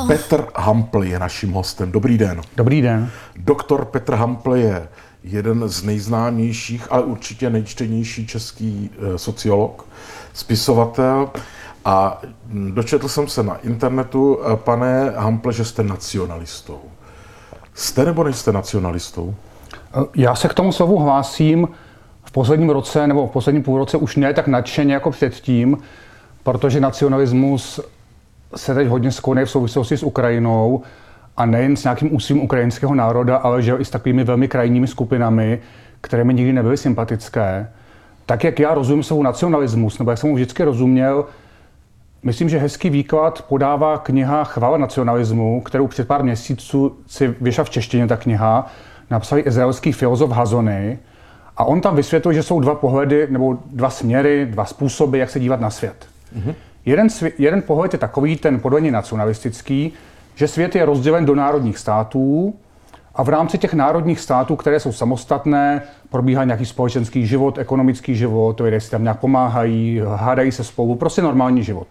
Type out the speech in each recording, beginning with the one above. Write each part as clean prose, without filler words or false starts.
Petr Hampl je naším hostem. Dobrý den. Dobrý den. Doktor Petr Hampl je jeden z nejznámějších, ale určitě nejčtenější český sociolog, spisovatel. A dočetl jsem se na internetu, pane Hample, že jste nacionalistou. Jste nebo nejste nacionalistou? Já se k tomu slovu hlásím v posledním roce nebo v posledním půlroce už ne tak nadšeně jako předtím, protože nacionalismus se teď hodně skloňuje v souvislosti s Ukrajinou a nejen s nějakým úsilím ukrajinského národa, ale že i s takovými velmi krajními skupinami, které mi nikdy nebyly sympatické. Tak jak já rozumím slovu nacionalismus, nebo jak jsem mu vždycky rozuměl, myslím, že hezký výklad podává kniha Chvála nacionalismu, kterou před pár měsíců si vyšla v češtině ta kniha, napsal izraelský filozof Hazony. A on tam vysvětlil, že jsou dva pohledy, nebo dva směry, dva způsoby, jak se dívat na svět. Mm-hmm. Jeden pohled je takový, ten podle něj nacionalistický, že svět je rozdělen do národních států a v rámci těch národních států, které jsou samostatné, probíhá nějaký společenský život, ekonomický život, lidé si tam nějak pomáhají, hádají se spolu, prostě normální život.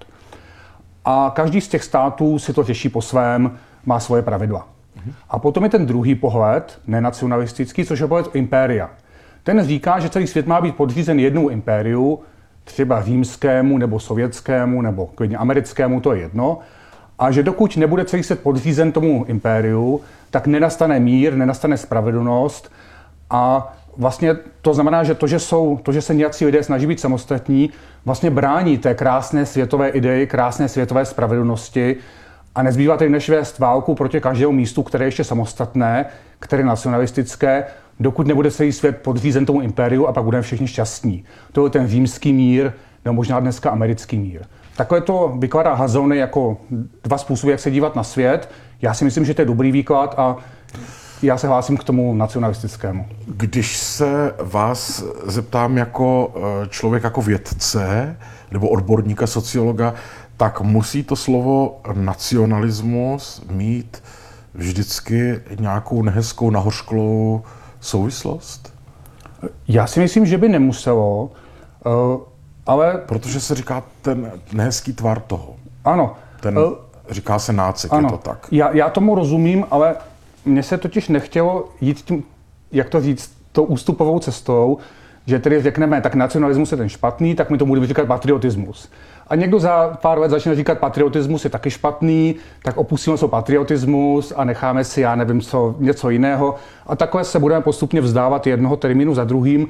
A každý z těch států si to řeší po svém, má svoje pravidla. Mm-hmm. A potom je ten druhý pohled, nenacionalistický, což je pohled impéria. Ten říká, že celý svět má být podřízen jednou impériu, třeba římskému nebo sovětskému nebo klidně americkému, to je jedno, a že dokud nebude celý svět podřízen tomu impériu, tak nenastane mír, nenastane spravedlnost a vlastně to znamená, že to, že se nějací lidé snaží být samostatní, vlastně brání té krásné světové ideji, krásné světové spravedlnosti a nezbývá tedy než vést válku proti každému místu, které je ještě samostatné, které je nacionalistické, dokud nebude celý svět podřízen tomu impériu a pak budeme všichni šťastní. To je ten římský mír, nebo možná dneska americký mír. Takhle to vykládá Hazony jako dva způsoby, jak se dívat na svět. Já si myslím, že to je dobrý výklad a já se hlásím k tomu nacionalistickému. Když se vás zeptám jako člověk, jako vědce nebo odborníka, sociologa, tak musí to slovo nacionalismus mít vždycky nějakou nehezkou, nahořklou souvislost? Já si myslím, že by nemuselo, ale... Protože se říká ten nehezký tvar toho. Ano. Říká se nácek, ano. Je to tak. Já tomu rozumím, ale mně se totiž nechtělo jít tím, jak to říct, tou ústupovou cestou, že tedy řekneme, tak nacionalismus je ten špatný, tak my tomu budeme říkat patriotismus. A někdo za pár let začne říkat, patriotismus je taky špatný, tak opustíme se patriotismus a necháme si, já nevím co, něco jiného. A takhle se budeme postupně vzdávat jednoho termínu za druhým.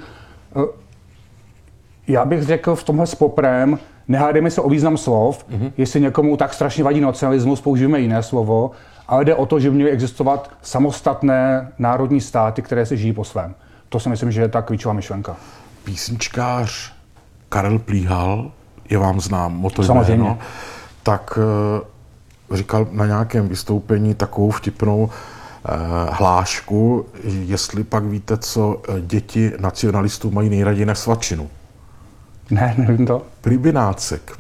Já bych řekl v tomhle s poprem, nehádejme se o význam slov, jestli někomu tak strašně vadí nacionalismus, použijeme jiné slovo, ale jde o to, že by měly existovat samostatné národní státy, které si žijí po svém. To si myslím, že je ta klíčová myšlenka. Písničkář Karel Plíhal, je vám znám o to jméno, tak říkal na nějakém vystoupení takovou vtipnou hlášku, jestli pak víte, co děti nacionalistů mají nejraději na svačinu. Ne, nevím to. Pribinácek.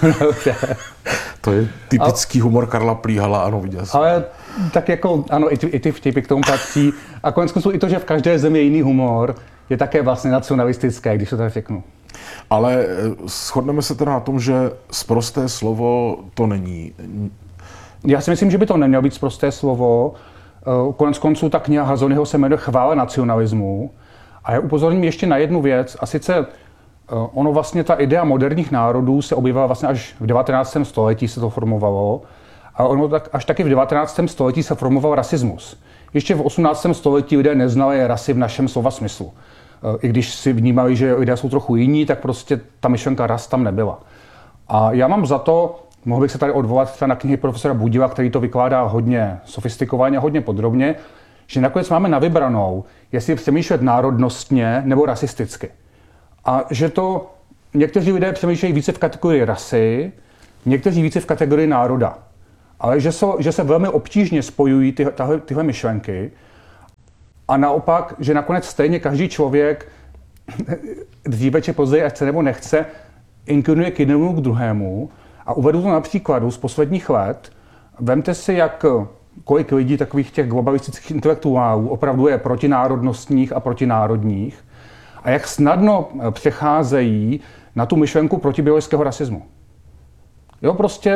To je typický humor Karla Plíhala, ano, viděl jsem. Ale tak jako, ano, i ty vtipy k tomu patří. A koneckonců i to, že v každé zemi je jiný humor, je také vlastně nacionalistické, když to tak řeknu. Ale shodneme se teda na tom, že sprosté slovo to není. Já si myslím, že by to nemělo být sprosté slovo. Koneckonců ta kniha Hazonyho se jmenuje Chvála nacionalismu. A já upozorním ještě na jednu věc, a sice ono vlastně ta idea moderních národů se objevila vlastně až v 19. století se to formovalo. A ono až taky v 19. století se formoval rasismus. Ještě v 18. století lidé neznali rasy v našem slova smyslu. I když si vnímali, že lidé jsou trochu jiní, tak prostě ta myšlenka ras tam nebyla. A já mám za to, mohl bych se tady odvolat na knihy profesora Budila, který to vykládá hodně sofistikovaně, hodně podrobně, že nakonec máme na vybranou, jestli přemýšlet národnostně nebo rasisticky. A že to někteří lidé přemýšlejí více v kategorii rasy, někteří více v kategorii národa. Ale že se velmi obtížně spojují tyhle myšlenky a naopak, že nakonec stejně každý člověk dříve či později, ať chce nebo nechce, inklinuje k jednomu k druhému. A uvedu to na příkladu z posledních let. Vemte si, kolik lidí takových těch globalistických intelektuálů opravdu je protinárodnostních a protinárodních a jak snadno přecházejí na tu myšlenku protibiologického rasismu. Jo, prostě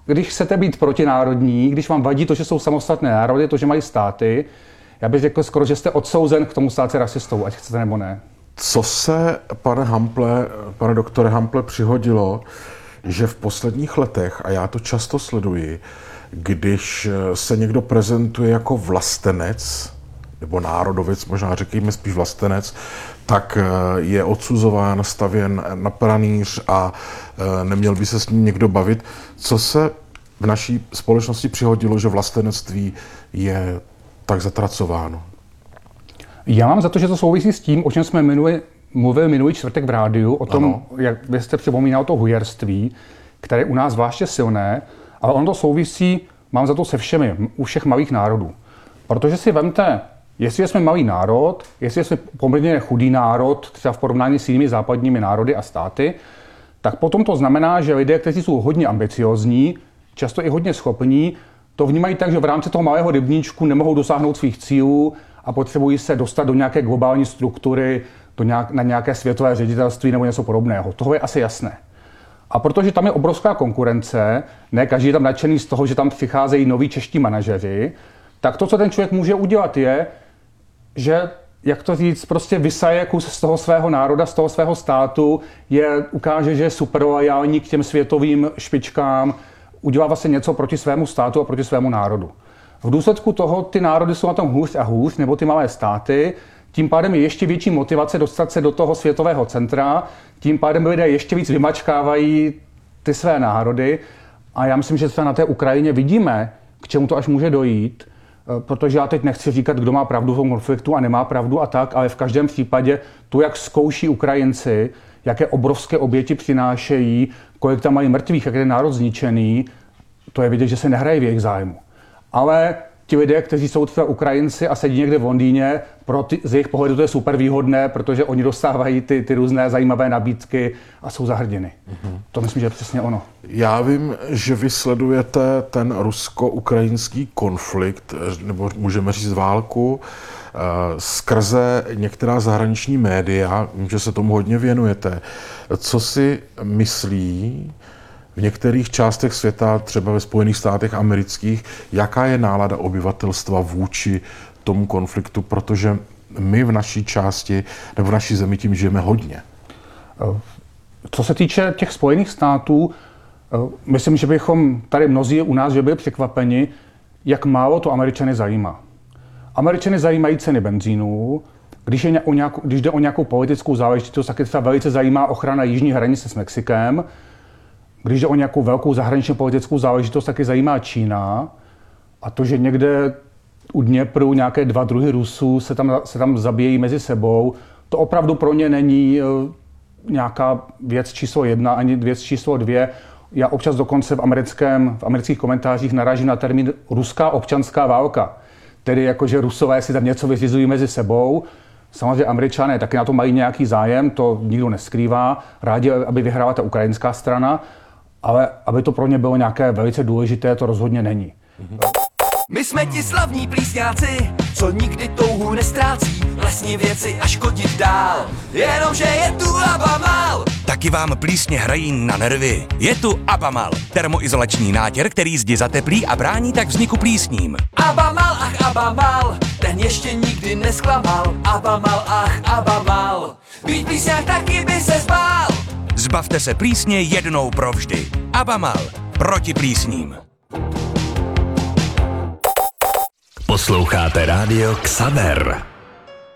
když chcete být protinárodní, když vám vadí to, že jsou samostatné národy, to, že mají státy, já bych řekl skoro, že jste odsouzen k tomu stát se rasistou, ať chcete nebo ne. Co se, pane doktore Hample, přihodilo, že v posledních letech, a já to často sleduji, když se někdo prezentuje jako vlastenec, nebo národovec, možná řekněme spíš vlastenec, tak je odsuzován, stavěn na pranýř a neměl by se s ním někdo bavit. Co se v naší společnosti přihodilo, že vlastenectví je tak zatracováno? Já mám za to, že to souvisí s tím, o čem jsme mluvili minulý čtvrtek v rádiu, o tom, ano. Jak vy jste připomínal to hujerství, které je u nás zvláště silné, ale ono to souvisí, mám za to se všemi, u všech malých národů. Protože si vemte, jestli jsme malý národ, jestli jsme poměrně chudý národ, třeba v porovnání s jinými západními národy a státy, tak potom to znamená, že lidé, kteří jsou hodně ambiciozní, často i hodně schopní, to vnímají tak, že v rámci toho malého rybníčku nemohou dosáhnout svých cílů a potřebují se dostat do nějaké globální struktury, na nějaké světové ředitelství nebo něco podobného. Toho je asi jasné. A protože tam je obrovská konkurence, ne každý je tam nadšený z toho, že tam přicházejí noví čeští manažeři, tak to, co ten člověk může udělat, je, že, jak to říct, prostě vysaje kus z toho svého národa, z toho svého státu, ukáže, že je super loajální k těm světovým špičkám, udělá vlastně něco proti svému státu a proti svému národu. V důsledku toho ty národy jsou na tom hůř a hůř, nebo ty malé státy, tím pádem je ještě větší motivace dostat se do toho světového centra, tím pádem lidé ještě víc vymačkávají ty své národy a já myslím, že třeba na té Ukrajině vidíme, k čemu to až může dojít, protože já teď nechci říkat, kdo má pravdu v tom konfliktu a nemá pravdu a tak, ale v každém případě to, jak zkouší Ukrajinci, jaké obrovské oběti přinášejí, kolik tam mají mrtvých, jak je národ zničený, to je vidět, že se nehraje v jejich zájmu. Ale ti lidé, kteří jsou třeba Ukrajinci a sedí někde v Londýně, z jejich pohledu to je super výhodné, protože oni dostávají ty různé zajímavé nabídky a jsou za hrdiny. Mm-hmm. To myslím, že je přesně ono. Já vím, že vy sledujete ten rusko-ukrajinský konflikt, nebo můžeme říct válku, skrze některá zahraniční média, vím, že se tomu hodně věnujete. Co si myslí v některých částech světa, třeba ve Spojených státech amerických, jaká je nálada obyvatelstva vůči tomu konfliktu, protože my v naší části nebo v naší zemi tím žijeme hodně? Co se týče těch Spojených států, myslím, že bychom tady mnozí u nás že byli překvapeni, jak málo to Američany zajímá. Američany zajímají ceny benzínu, když jde o nějakou politickou záležitost, tak je třeba velice zajímá ochrana jižní hranice s Mexikem. Když jde o nějakou velkou zahraničně politickou záležitost, tak je zajímá Čína. A to, že někde u Dněpru nějaké dva druhy Rusů se tam zabíjejí mezi sebou, to opravdu pro ně není nějaká věc číslo 1 ani věc číslo 2. Já občas dokonce v amerických komentářích narážím na termín ruská občanská válka. Tedy jako, že Rusové si tam něco vyřizují mezi sebou. Samozřejmě Američané taky na to mají nějaký zájem, to nikdo neskrývá. Rádi, aby vyhrála ta ukrajinská strana, ale aby to pro ně bylo nějaké velice důležité, to rozhodně není. My jsme ti slavní plísňáci, co nikdy touhu nestrácí, lesní věci a škodit dál, jenomže je tu Abamal. Taky vám plísně hrají na nervy. Je tu Abamal, termoizolační nátěr, který zdi zateplí a brání tak vzniku plísním. Abamal, ach Abamal, ten ještě nikdy nesklamal. Abamal, ach Abamal, být plísňák taky by se zbál. Zbavte se plísně jednou provždy. Abamal, proti plísním. Posloucháte rádio Xaver.